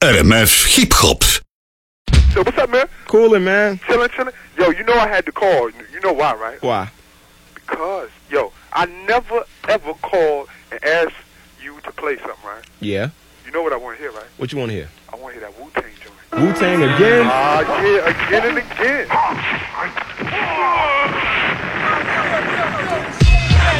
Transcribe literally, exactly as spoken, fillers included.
R M F Hip Hop. So what's up, man? Coolin', man. Chillin', chillin'. Yo, you know I had to call. You know why, right? Why? Because, yo, I never, ever called and asked you to play something, right? Yeah. You know what I want to hear, right? What you want to hear? I want to hear that Wu-Tang joint. Wu-Tang again? Ah, uh, yeah, again and again.